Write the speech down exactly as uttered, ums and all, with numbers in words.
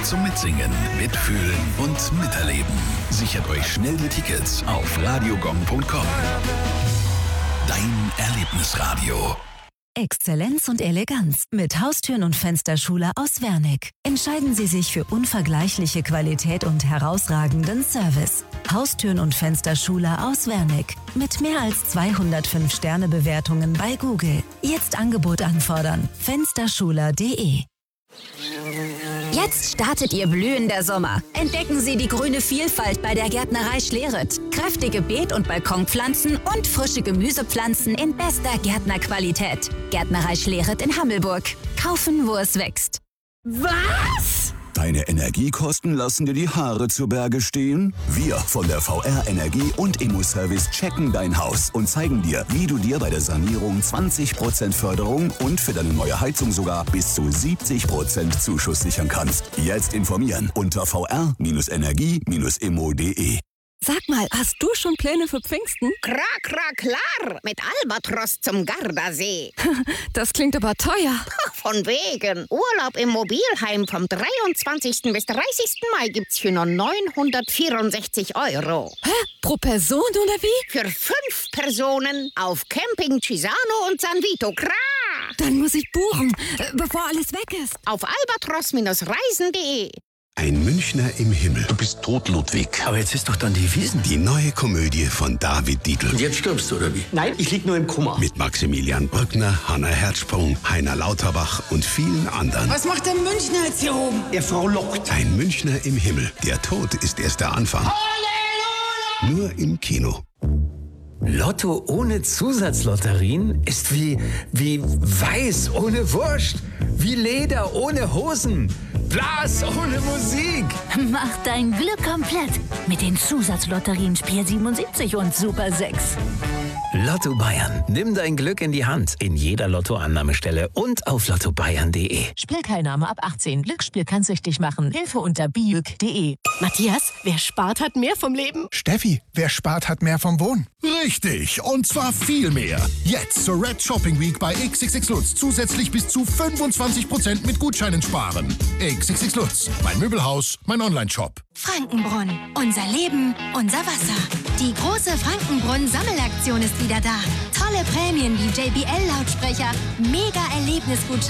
zum Mitsingen, Mitfühlen und Miterleben. Sichert euch schnell die Tickets auf radiogong punkt com. Dein Erlebnisradio. Exzellenz und Eleganz mit Haustüren und Fensterschule aus Wernick. Entscheiden Sie sich für unvergleichliche Qualität und herausragenden Service. Haustüren und Fensterschule aus Wernick. Mit mehr als zweihundertfünf Sterne Bewertungen bei Google. Jetzt Angebot anfordern. fensterschuler punkt de. Jetzt startet Ihr blühender Sommer. Entdecken Sie die grüne Vielfalt bei der Gärtnerei Schleret. Kräftige Beet- und Balkonpflanzen und frische Gemüsepflanzen in bester Gärtnerqualität. Gärtnerei Schleret in Hammelburg. Kaufen, wo es wächst. Was? Deine Energiekosten lassen dir die Haare zu Berge stehen? Wir von der V R Energie und Immo-Service checken dein Haus und zeigen dir, wie du dir bei der Sanierung zwanzig Prozent Förderung und für deine neue Heizung sogar bis zu siebzig Prozent Zuschuss sichern kannst. Jetzt informieren unter v r energie dash immo punkt de. Sag mal, hast du schon Pläne für Pfingsten? Klar, klar, klar. Mit Albatros zum Gardasee. Das klingt aber teuer. Von wegen. Urlaub im Mobilheim vom dreiundzwanzigsten bis dreißigsten Mai gibt's für nur neunhundertvierundsechzig Euro. Hä? Pro Person oder wie? Für fünf Personen auf Camping Cisano und San Vito. Klar. Dann muss ich buchen, bevor alles weg ist. Auf albatros Bindestrich reisen punkt de. Ein Münchner im Himmel. Du bist tot, Ludwig. Aber jetzt ist doch dann die Wiesn. Die neue Komödie von David Dietl. Und jetzt stirbst du, oder wie? Nein, ich lieg nur im Koma. Mit Maximilian Brückner, Hanna Herzsprung, Heiner Lauterbach und vielen anderen. Was macht der Münchner jetzt hier oben? Er frohlockt. Ein Münchner im Himmel. Der Tod ist erst der Anfang. Halleluja! Nur im Kino. Lotto ohne Zusatzlotterien ist wie, wie Weiß ohne Wurst. Wie Leder ohne Hosen. Blas ohne Musik. Mach dein Glück komplett mit den Zusatzlotterien Spiel siebenundsiebzig und Super sechs. Lotto Bayern. Nimm dein Glück in die Hand. In jeder Lottoannahmestelle und auf lotto bayern punkt de. Spielteilnahme ab achtzehn. Glücksspiel kann süchtig machen. Hilfe unter biüg punkt de. Matthias, wer spart, hat mehr vom Leben. Steffi, wer spart, hat mehr vom Wohnen. Richtig, und zwar viel mehr. Jetzt zur Red Shopping Week bei X X X Lutz zusätzlich bis zu fünfundzwanzig Prozent mit Gutscheinen sparen. X X X Lutz, mein Möbelhaus, mein Online-Shop. Frankenbrunn, unser Leben, unser Wasser. Die große Frankenbrunn-Sammelaktion ist wieder da. Tolle Prämien wie J B L-Lautsprecher, mega Erlebnisgutscheine